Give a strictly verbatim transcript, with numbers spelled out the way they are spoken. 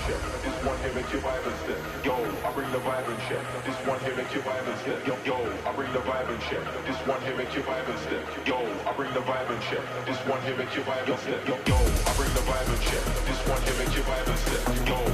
check. This one here make you vibe and step. Yo, I bring the vibe and check. This one here make you vibe and step. Yo, yo, I bring the vibe and check. This one here make you vibe and step. Yo, I bring the vibe and check. This one here make you vibe and step. Yo, yo, I bring the vibe and check. This one here make you vibe and step. Yo.